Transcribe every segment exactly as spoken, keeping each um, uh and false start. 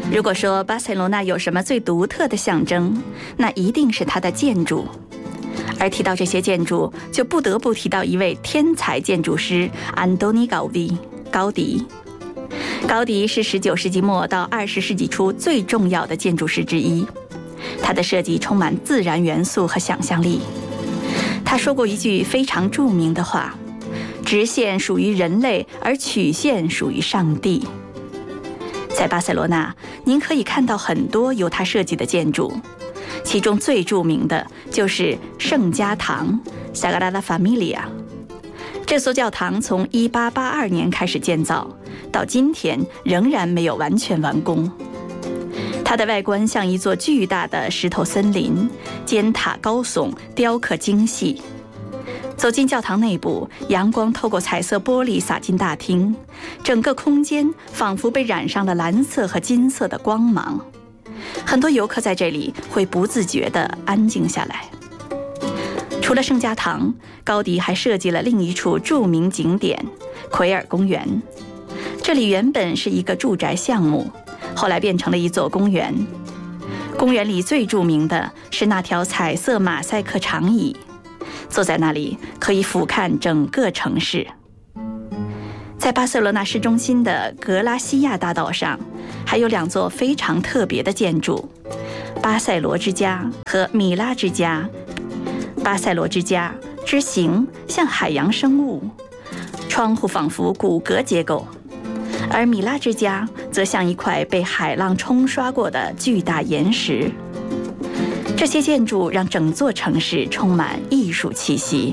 如果说巴塞罗那有什么最独特的象征，那一定是它的建筑。而提到这些建筑，就不得不提到一位天才建筑师安东尼·高迪。高迪，高迪是十九世纪末到二十世纪初最重要的建筑师之一。他的设计充满自然元素和想象力。他说过一句非常著名的话：直线属于人类，而曲线属于上帝。在巴塞罗那，您可以看到很多由他设计的建筑，其中最著名的就是圣家堂 Sagrada Familia。 这座教堂从一八八二年开始建造，到今天仍然没有完全完工。它的外观像一座巨大的石头森林，尖塔高耸，雕刻精细。走进教堂内部，阳光透过彩色玻璃洒进大厅，整个空间仿佛被染上了蓝色和金色的光芒。很多游客在这里会不自觉地安静下来。除了圣家堂，高迪还设计了另一处著名景点奎尔公园。这里原本是一个住宅项目，后来变成了一座公园。公园里最著名的是那条彩色马赛克长椅，坐在那里可以俯瞰整个城市。在巴塞罗那市中心的格拉西亚大道上，还有两座非常特别的建筑：巴塞罗之家和米拉之家。巴塞罗之家之形像海洋生物，窗户仿佛骨骼结构，而米拉之家则像一块被海浪冲刷过的巨大岩石。这些建筑让整座城市充满艺术气息。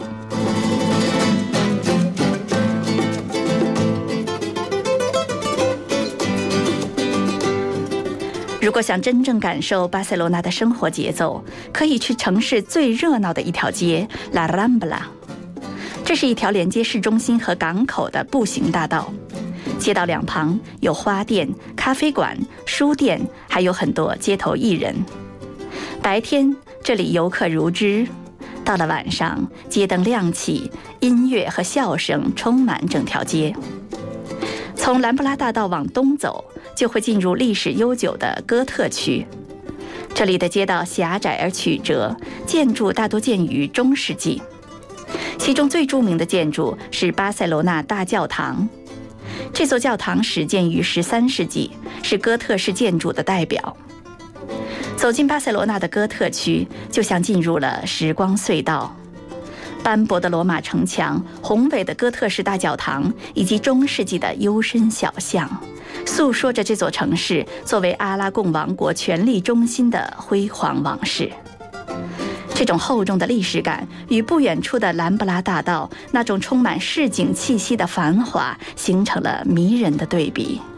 如果想真正感受巴塞罗那的生活节奏，可以去城市最热闹的一条街 La Rambla。 这是一条连接市中心和港口的步行大道，街道两旁有花店、咖啡馆、书店，还有很多街头艺人。白天这里游客如织，到了晚上街灯亮起，音乐和笑声充满整条街。从兰布拉大道往东走，就会进入历史悠久的哥特区。这里的街道狭窄而曲折，建筑大多建于中世纪。其中最著名的建筑是巴塞罗那大教堂。这座教堂始建于十三世纪，是哥特式建筑的代表。走进巴塞罗那的哥特区，就像进入了时光隧道。斑驳的罗马城墙、宏伟的哥特式大教堂以及中世纪的幽深小巷，诉说着这座城市作为阿拉贡王国权力中心的辉煌往事。这种厚重的历史感与不远处的兰布拉大道那种充满市井气息的繁华形成了迷人的对比。